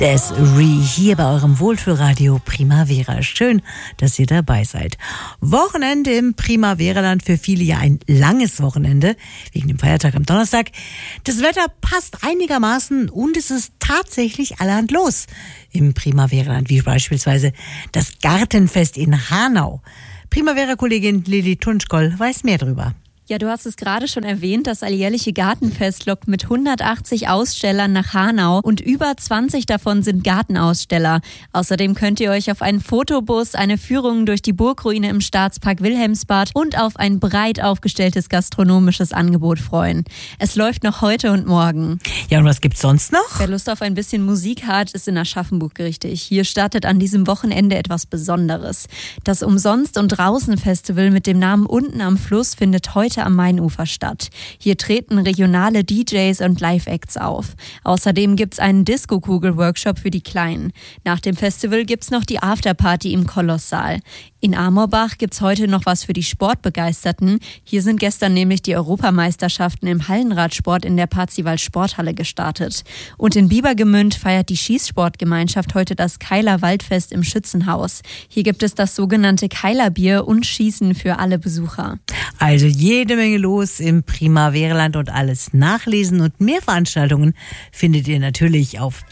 Desiree hier bei eurem Wohlfühlradio Primavera. Schön, dass ihr dabei seid. Wochenende im Primavera-Land, für viele ja ein langes Wochenende, wegen dem Feiertag am Donnerstag. Das Wetter passt einigermaßen und es ist tatsächlich allerhand los im Primavera-Land, wie beispielsweise das Gartenfest in Hanau. Primavera-Kollegin Lili Tunschkoll weiß mehr drüber. Ja, du hast es gerade schon erwähnt, das alljährliche Gartenfest lockt mit 180 Ausstellern nach Hanau und über 20 davon sind Gartenaussteller. Außerdem könnt ihr euch auf einen Fotobus, eine Führung durch die Burgruine im Staatspark Wilhelmsbad und auf ein breit aufgestelltes gastronomisches Angebot freuen. Es läuft noch heute und morgen. Ja, und was gibt's sonst noch? Wer Lust auf ein bisschen Musik hat, ist in Aschaffenburg richtig. Hier startet an diesem Wochenende etwas Besonderes. Das Umsonst- und Draußen-Festival mit dem Namen Unten am Fluss findet heute am Mainufer statt. Hier treten regionale DJs und Live-Acts auf. Außerdem gibt's einen Disco-Kugel-Workshop für die Kleinen. Nach dem Festival gibt's noch die Afterparty im Kolosssaal. In Amorbach gibt's heute noch was für die Sportbegeisterten. Hier sind gestern nämlich die Europameisterschaften im Hallenradsport in der Parzival Sporthalle gestartet. Und in Biebergemünd feiert die Schießsportgemeinschaft heute das Keiler Waldfest im Schützenhaus. Hier gibt es das sogenannte Keilerbier und Schießen für alle Besucher. Also jede Menge los im Primavera-Land und alles nachlesen und mehr Veranstaltungen findet ihr natürlich auf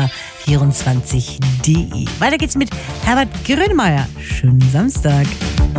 primavera24.de. Weiter geht's mit Herbert Grönemeyer. Schönen Samstag.